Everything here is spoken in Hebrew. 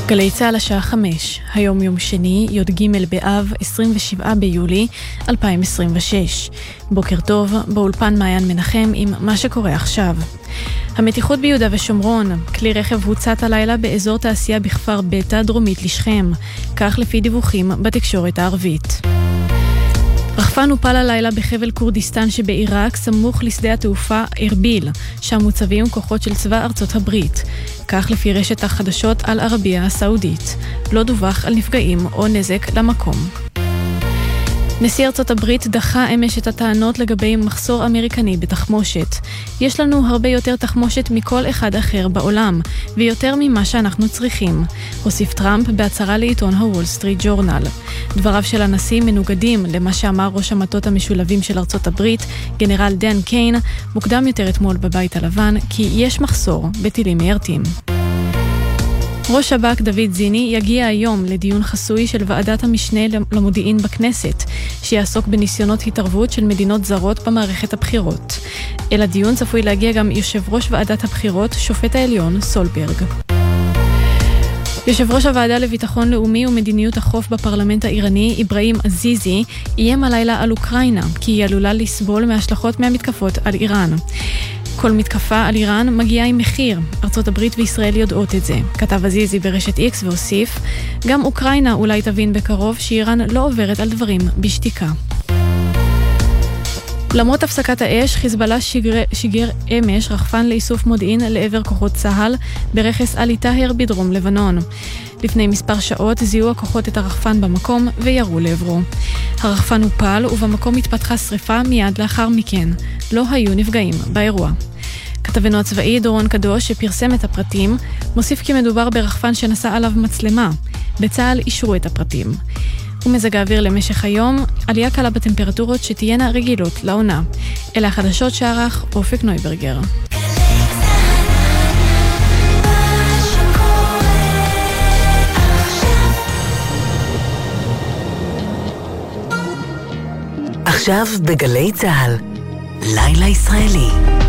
גלי צהל השעה 5, היום יום שני, י"ג באב, 27 ביולי 2026. בוקר טוב, באולפן מעיין מנחם עם מה שקורה עכשיו. המתיחות ביהודה ושומרון, כלי רכב הוצת הלילה באזור תעשייה בכפר ביתה דרומית לשכם, כך לפי דיווחים בתקשורת הערבית. רחפן הופל הלילה בחבל קורדיסטן שבעיראק, סמוך לשדה התעופה ארביל, שם מוצבים כוחות של צבא ארצות הברית. כך לפי רשת החדשות על ערבייה הסעודית. לא דווח על נפגעים או נזק למקום. נשיא ארצות הברית דחה אמש את הטענות לגבי מחסור אמריקני בתחמושת. יש לנו הרבה יותר תחמושת מכל אחד אחר בעולם, ויותר ממה שאנחנו צריכים, הוסיף טראמפ בהצהרה לעיתון הוול סטריט ג'ורנל. דבריו של הנשיא מנוגדים למה שאמר ראש המטות המשולבים של ארצות הברית, גנרל דן קיין, מוקדם יותר אתמול בבית הלבן, כי יש מחסור בטילים מיירטים. ראש שב"כ דוד זיני יגיע היום לדיון חסוי של ועדת המשנה למודיעין בכנסת, שיעסוק בניסיונות התערבות של מדינות זרות במערכת הבחירות. אל הדיון צפוי להגיע גם יושב ראש ועדת הבחירות, שופט העליון סולברג. יושב ראש הוועדה לביטחון לאומי ומדיניות החוף בפרלמנט האיראני, אברהים עזיזי, איים הלילה על אוקראינה, כי היא עלולה לסבול מהשלכות מהמתקפות על איראן. כל מתקפה על איראן מגיעה עם מחיר. ארצות הברית וישראל יודעות את זה. כתב עזיזי ברשת איקס והוסיף, גם אוקראינה אולי תבין בקרוב שאיראן לא עוברת על דברים בשתיקה. למרות הפסקת האש, חיזבאללה שיגר אמש רחפן לאיסוף מודיעין לעבר כוחות צה"ל ברכס אלי טהר בדרום לבנון. לפני מספר שעות זיהו הכוחות את הרחפן במקום וירו לעברו. הרחפן הופל ובמקום התפתחה שריפה מיד לאחר מכן. לא היו נפגעים באירוע. כתבנו הצבאי דורון קדוש שפרסם את הפרטים, מוסיף כי מדובר ברחפן שנשא עליו מצלמה. בצה"ל אישרו את הפרטים. ומזג האוויר למשך היום, עלייה קלה בטמפרטורות שתהיינה רגילות לעונה. אלה החדשות שערך אופק נויברגר. עכשיו בגלי צהל, לילה ישראלי.